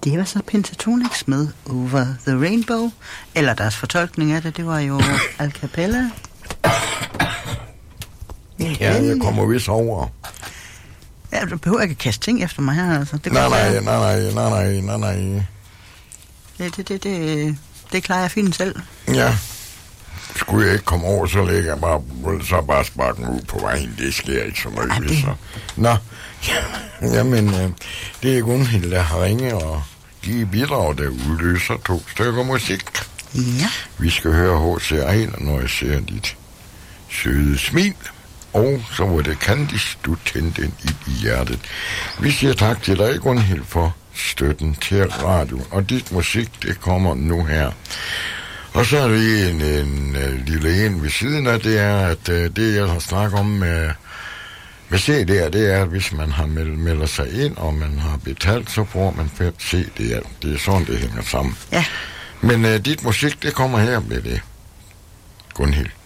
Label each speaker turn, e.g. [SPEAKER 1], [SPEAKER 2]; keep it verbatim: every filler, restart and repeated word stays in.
[SPEAKER 1] Det var så Pentatonix med Over the Rainbow, eller deres fortolkning af det, det var jo a cappella.
[SPEAKER 2] Ja, jeg kommer vist over.
[SPEAKER 1] Ja, du behøver ikke kaste ting efter mig her, altså. Det
[SPEAKER 2] nej, nej, nej, nej, nej, nej, nej, nej.
[SPEAKER 1] Det, det, det, det, det klarer jeg fint selv.
[SPEAKER 2] Ja. Skulle jeg ikke komme over, så lægger jeg bare, så bare sparken ud på vejen. Det sker ikke så meget. Ja, det... så. Nå, jamen, øh, det er Gunhild, der har ringet og givet bidrag, der udløser to stykker musik.
[SPEAKER 1] Ja.
[SPEAKER 2] Vi skal høre H C Ejler, når jeg ser dit søde smil. Og så var det Candice, du tændte den i, i hjertet. Vi siger tak til dig, Gunhild, for støtten til radio. Og dit musik, det kommer nu her. Og så er det en, en, en lille en ved siden af, det er, at uh, det jeg har snakket om med, med C D'er, det er, at hvis man har meld, melder sig ind, og man har betalt, så får man fem C D'er. Det er sådan, det hænger sammen.
[SPEAKER 1] Ja.
[SPEAKER 2] Men uh, dit musik, det kommer her med det, Gunhild.